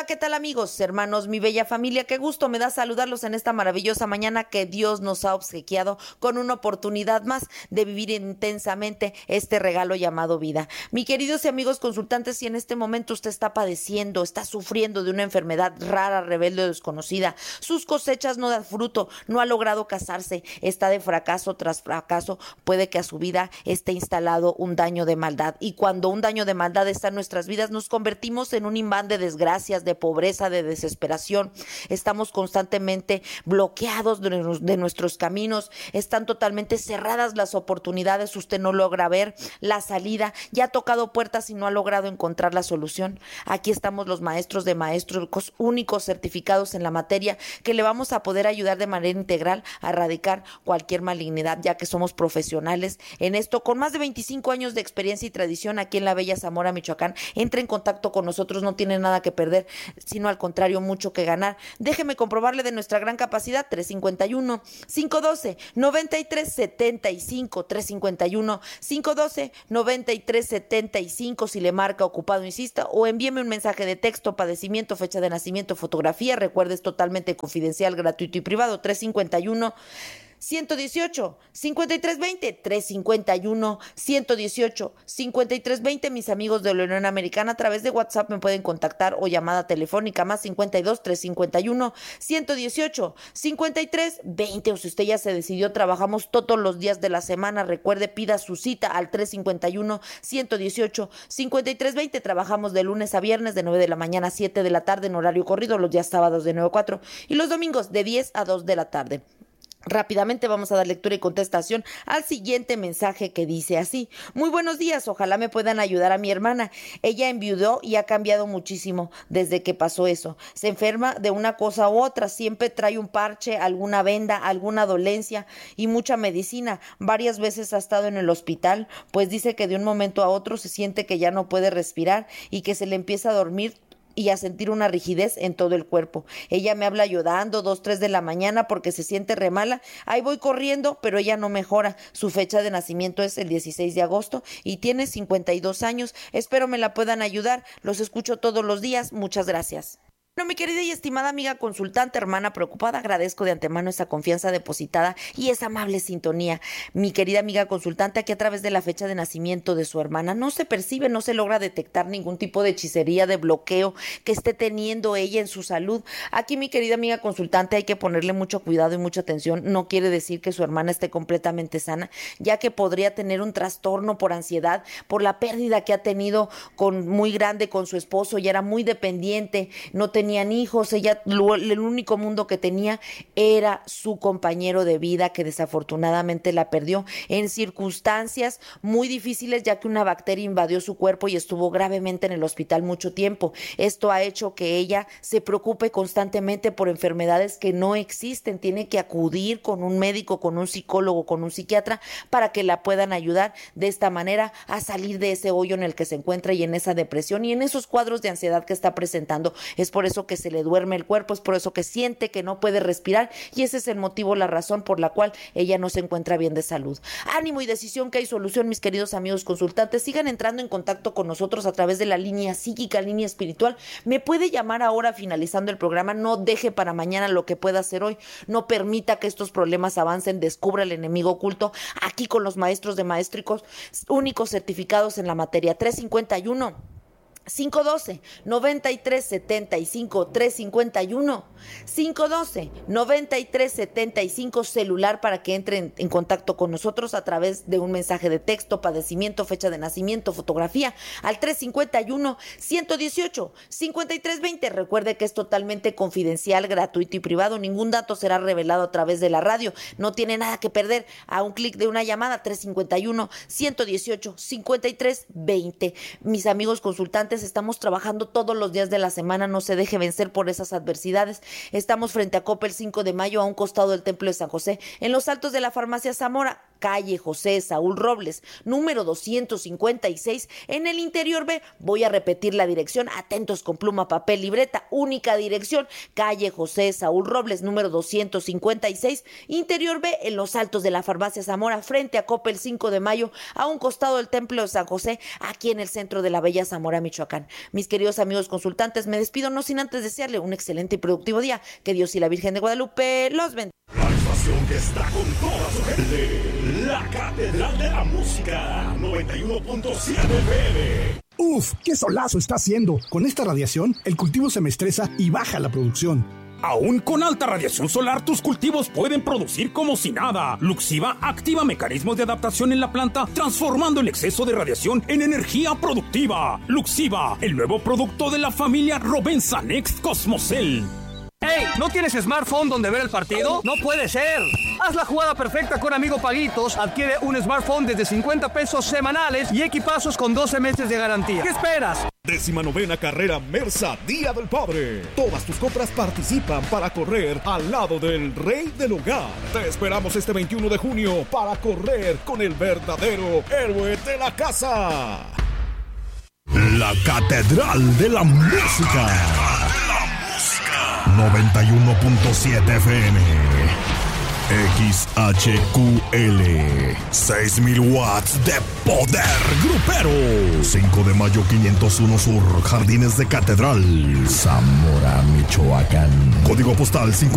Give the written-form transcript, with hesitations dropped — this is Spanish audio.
¿Qué tal amigos, hermanos, mi bella familia? Qué gusto me da saludarlos en esta maravillosa mañana que Dios nos ha obsequiado con una oportunidad más de vivir intensamente este regalo llamado vida. Mi queridos y amigos consultantes, si en este momento usted está padeciendo, está sufriendo de una enfermedad rara, rebelde o desconocida, sus cosechas no dan fruto, no ha logrado casarse, está de fracaso tras fracaso, puede que a su vida esté instalado un daño de maldad. Y cuando un daño de maldad está en nuestras vidas, nos convertimos en un imán de desgracias, de pobreza, de desesperación. Estamos constantemente bloqueados de nuestros caminos, están totalmente cerradas las oportunidades, usted no logra ver la salida, ya ha tocado puertas y no ha logrado encontrar la solución. Aquí estamos los maestros de maestros, únicos certificados en la materia, que le vamos a poder ayudar de manera integral a erradicar cualquier malignidad, ya que somos profesionales en esto, con más de 25 años de experiencia y tradición aquí en la bella Zamora, Michoacán. Entre en contacto con nosotros, no tiene nada que perder, sino al contrario, mucho que ganar. Déjeme comprobarle de nuestra gran capacidad. 351-512-9375, 351-512-9375, si le marca ocupado, insista, o envíeme un mensaje de texto, padecimiento, fecha de nacimiento, fotografía. Recuerde, es totalmente confidencial, gratuito y privado. 351-118-5320, 351-118-5320. Mis amigos de la Unión Americana, a través de WhatsApp me pueden contactar, o llamada telefónica más 52-351-118-5320. O si usted ya se decidió, trabajamos todos los días de la semana. Recuerde, pida su cita al 351-118-5320. Trabajamos de lunes a viernes de 9 de la mañana a 7 de la tarde en horario corrido, los días sábados de 9 a 4 y los domingos de 10 a 2 de la tarde. Rápidamente vamos a dar lectura y contestación al siguiente mensaje, que dice así: muy buenos días, ojalá me puedan ayudar a mi hermana. Ella enviudó y ha cambiado muchísimo desde que pasó eso. Se enferma de una cosa u otra, siempre trae un parche, alguna venda, alguna dolencia y mucha medicina. Varias veces ha estado en el hospital, pues dice que de un momento a otro se siente que ya no puede respirar y que se le empieza a dormir y a sentir una rigidez en todo el cuerpo. Ella me habla ayudando 2, 3 de la mañana porque se siente re mala. Ahí voy corriendo, pero ella no mejora. Su fecha de nacimiento es el 16 de agosto y tiene 52 años. Espero me la puedan ayudar. Los escucho todos los días. Muchas gracias. Bueno, mi querida y estimada amiga consultante, hermana preocupada, agradezco de antemano esa confianza depositada y esa amable sintonía. Mi querida amiga consultante, aquí a través de la fecha de nacimiento de su hermana no se percibe, no se logra detectar ningún tipo de hechicería, de bloqueo que esté teniendo ella en su salud. Aquí, mi querida amiga consultante, hay que ponerle mucho cuidado y mucha atención. No quiere decir que su hermana esté completamente sana, ya que podría tener un trastorno por ansiedad, por la pérdida que ha tenido muy grande con su esposo. Ella era muy dependiente, no tenían hijos, ella el único mundo que tenía era su compañero de vida, que desafortunadamente la perdió en circunstancias muy difíciles, ya que una bacteria invadió su cuerpo y estuvo gravemente en el hospital mucho tiempo. Esto ha hecho que ella se preocupe constantemente por enfermedades que no existen. Tiene que acudir con un médico, con un psicólogo, con un psiquiatra, para que la puedan ayudar de esta manera a salir de ese hoyo en el que se encuentra y en esa depresión y en esos cuadros de ansiedad que está presentando. Es por eso que se le duerme el cuerpo, es por eso que siente que no puede respirar, y ese es el motivo, la razón por la cual ella no se encuentra bien de salud. Ánimo y decisión, que hay solución, mis queridos amigos consultantes. Sigan entrando en contacto con nosotros a través de la línea psíquica, línea espiritual. Me puede llamar ahora finalizando el programa. No deje para mañana lo que pueda hacer hoy. No permita que estos problemas avancen. Descubra el enemigo oculto aquí con los maestros de maéstricos, únicos certificados en la materia. 351-512-9375, 351-512-9375, celular para que entren en contacto con nosotros a través de un mensaje de texto, padecimiento, fecha de nacimiento, fotografía, al 351-118-5320. Recuerde que es totalmente confidencial, gratuito y privado. Ningún dato será revelado a través de la radio. No tiene nada que perder a un clic de una llamada. 351-118-5320. Mis amigos consultantes, estamos trabajando todos los días de la semana. No se deje vencer por esas adversidades. Estamos frente a Coppel 5 de Mayo, a un costado del Templo de San José, en los altos de la Farmacia Zamora. calle José Saúl Robles, número 256, en el interior B. Voy a repetir la dirección, atentos con pluma, papel, libreta, única dirección, calle José Saúl Robles, número 256, interior B, en los altos de la farmacia Zamora, frente a Coppel 5 de Mayo, a un costado del Templo de San José, aquí en el centro de la bella Zamora, Michoacán. Mis queridos amigos consultantes, me despido no sin antes desearle un excelente y productivo día. Que Dios y la Virgen de Guadalupe los bendiga. La estación que está con toda su gente, la Catedral de la Música, 91.7 FM. Uf, qué solazo está haciendo. Con esta radiación, el cultivo se me estresa y baja la producción. Aún con alta radiación solar, tus cultivos pueden producir como si nada. Luxiva activa mecanismos de adaptación en la planta, transformando el exceso de radiación en energía productiva. Luxiva, el nuevo producto de la familia Rovensa Next Cosmocel. ¡Ey! ¿No tienes smartphone donde ver el partido? ¡No puede ser! Haz la jugada perfecta con Amigo Paguitos. Adquiere un smartphone desde 50 pesos semanales y equipazos con 12 meses de garantía. ¿Qué esperas? 19ª carrera Mersa Día del Padre. Todas tus compras participan para correr al lado del Rey del Hogar. Te esperamos este 21 de junio para correr con el verdadero héroe de la casa. La Catedral de la Música. 91.7 FM. XHQL. 6,000 watts de poder grupero. 5 de mayo 501 Sur, Jardines de Catedral, Zamora, Michoacán. Código postal 50.